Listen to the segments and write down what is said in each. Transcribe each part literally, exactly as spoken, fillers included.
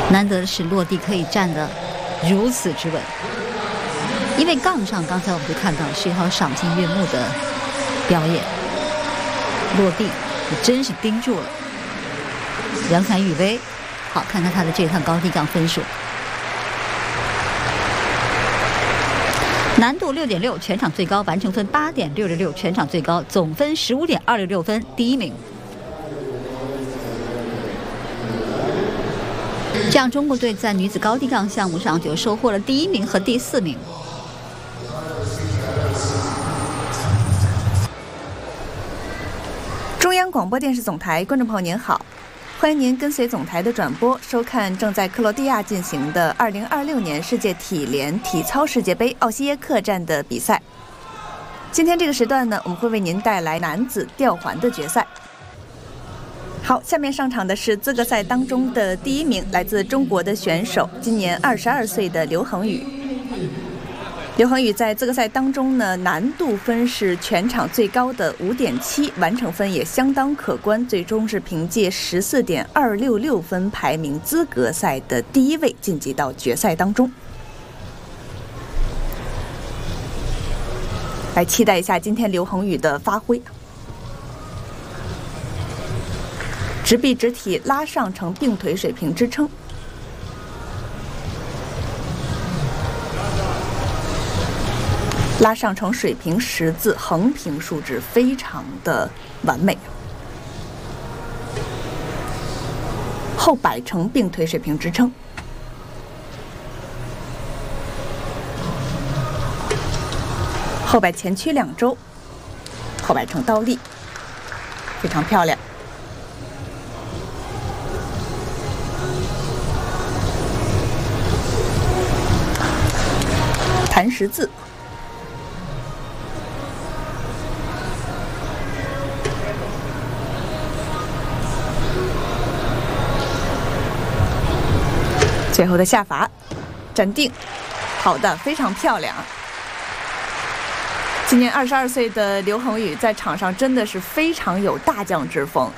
难得的是落地可以站得如此之稳，因为杠上刚才我们就看到是一套赏心悦目的表演，落地真是盯住了梁残雨薇。好，看看他的这趟高低杠分数，难度六点六，全场最高，完成分八点六六六，全场最高，总分十五点二六六分，第一名。这样，中国队在女子高低杠项目上就收获了第一名和第四名。 中央广播电视总台观众朋友您好，欢迎您跟随总台的转播收看正在克罗地亚进行的二零二六年世界体联体操世界杯奥西耶克站的比赛。今天这个时段呢，我们会为您带来男子吊环的决赛。好，下面上场的是资格赛当中的第一名，来自中国的选手，今年二十二岁的刘恒宇。刘恒宇在资格赛当中呢，难度分是全场最高的五点七，完成分也相当可观，最终是凭借十四点二六六分排名资格赛的第一位，晋级到决赛当中。来期待一下今天刘恒宇的发挥。直臂直体拉上呈并腿水平支撑，拉上呈水平十字，横平竖直非常的完美。后摆成并腿水平支撑，后摆前屈两周，后摆成倒立，非常漂亮。弹十字，最后的下法，站定，好的，非常漂亮。今年二十二岁的刘恒宇在场上真的是非常有大将之风。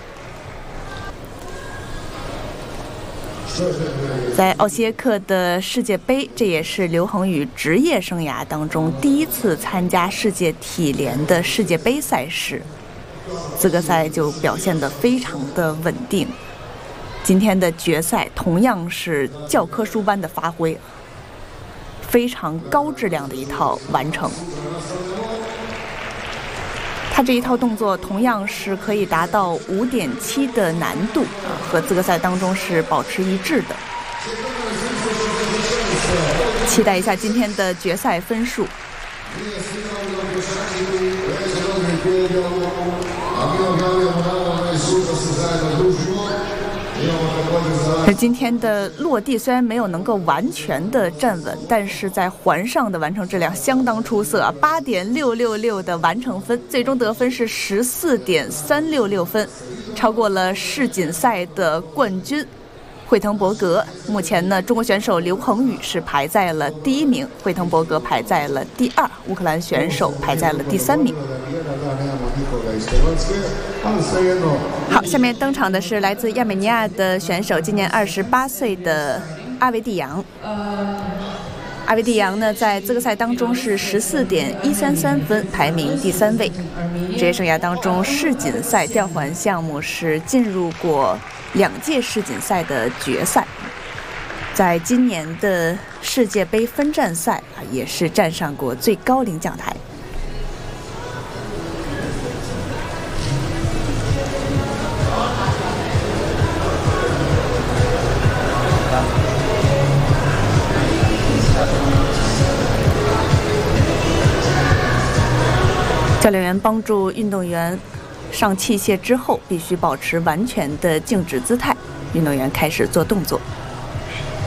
在奥西耶克的世界杯，这也是刘恒宇职业生涯当中第一次参加世界体联的世界杯赛事，资格赛就表现得非常的稳定。今天的决赛同样是教科书般的发挥，非常高质量的一套完成。他这一套动作同样是可以达到五点七的难度，和资格赛当中是保持一致的。期待一下今天的决赛分数。而今天的落地虽然没有能够完全的站稳，但是在环上的完成质量相当出色，八点六六六的完成分，最终得分是十四点三六六分，超过了世锦赛的冠军惠滕伯格。目前呢，中国选手刘恒宇是排在了第一名，惠滕伯格排在了第二，乌克兰选手排在了第三名。好，下面登场的是来自亚美尼亚的选手，今年二十八岁的阿维蒂扬。阿维蒂扬呢，在资格赛当中是十四点一三三分，排名第三位。职业生涯当中，世锦赛吊环项目是进入过两届世锦赛的决赛，在今年的世界杯分站赛啊，也是站上过最高领奖台。教练员帮助运动员上器械之后，必须保持完全的静止姿态。运动员开始做动作。